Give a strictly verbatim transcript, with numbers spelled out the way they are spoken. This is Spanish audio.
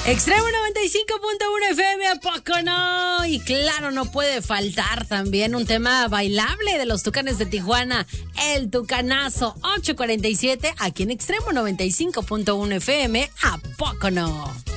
Extremo noventa y cinco punto uno F M, ¿a poco no? Y claro, no puede faltar también un tema bailable de los Tucanes de Tijuana, el Tucanazo ocho cuarenta y siete, aquí en Extremo noventa y cinco punto uno F M, ¿a poco no?